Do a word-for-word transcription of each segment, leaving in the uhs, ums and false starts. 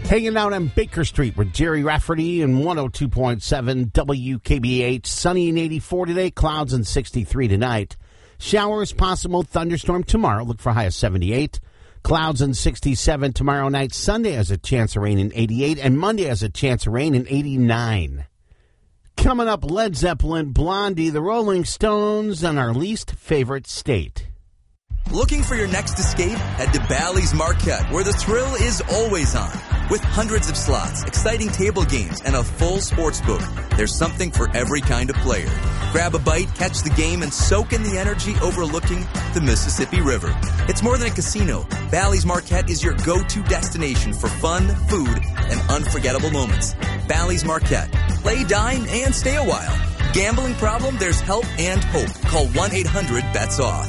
Hanging out on Baker Street with Jerry Rafferty and one oh two point seven W K B H. Sunny and eighty-four today, clouds and sixty-three tonight. Showers possible, thunderstorm tomorrow. Look for high of seventy-eight. Clouds and sixty-seven tomorrow night. Sunday has a chance of rain in eighty-eight, and Monday has a chance of rain in eighty-nine. Coming up, Led Zeppelin, Blondie, the Rolling Stones, and our least favorite state. Looking for your next escape? Head to Bally's Marquette, where the thrill is always on. With hundreds of slots, exciting table games, and a full sports book, there's something for every kind of player. Grab a bite, catch the game, and soak in the energy overlooking the Mississippi River. It's more than a casino. Bally's Marquette is your go-to destination for fun, food, and unforgettable moments. Bally's Marquette. Play, dine, and stay a while. Gambling problem? There's help and hope. Call one eight hundred bets off.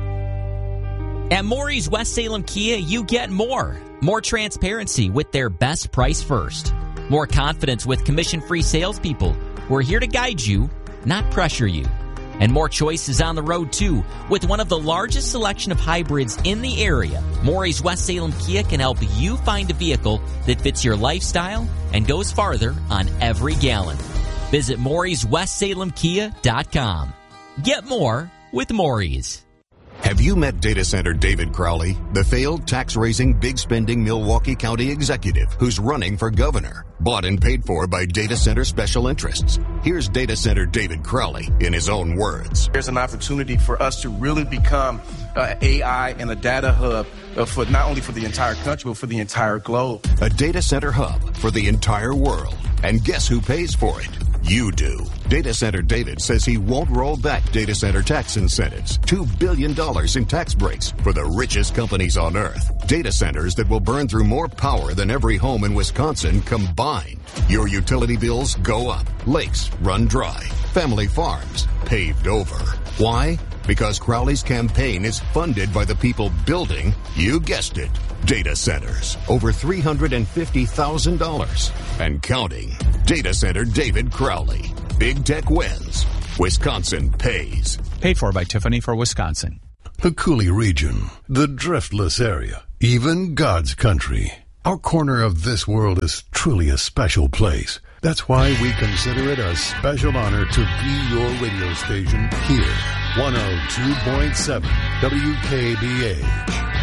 At Maury's West Salem Kia, you get more. More transparency with their best price first. More confidence with commission-free salespeople who are here to guide you, not pressure you. And more choices on the road, too. With one of the largest selection of hybrids in the area, Maury's West Salem Kia can help you find a vehicle that fits your lifestyle and goes farther on every gallon. Visit Maury's West Salem Kia dot com. Get more with Maury's. Have you met data center David Crowley, the failed tax-raising, big-spending Milwaukee County executive who's running for governor, bought and paid for by data center special interests? Here's data center David Crowley in his own words. There's an opportunity for us to really become uh, A I and a data hub uh, for not only for the entire country, but for the entire globe. A data center hub for the entire world. And guess who pays for it? You do. Data Center David says he won't roll back data center tax incentives. two billion dollars in tax breaks for the richest companies on earth. Data centers that will burn through more power than every home in Wisconsin combined. Your utility bills go up. Lakes run dry. Family farms paved over. Why? Because Crowley's campaign is funded by the people building, you guessed it, data centers. Over three hundred fifty thousand dollars. And counting. Data Center David Crowley. Big tech wins. Wisconsin pays. Paid for by Tiffany for Wisconsin. The Coulee region, the driftless area, even God's country. Our corner of this world is truly a special place. That's why we consider it a special honor to be your radio station here. one oh two point seven W K B H.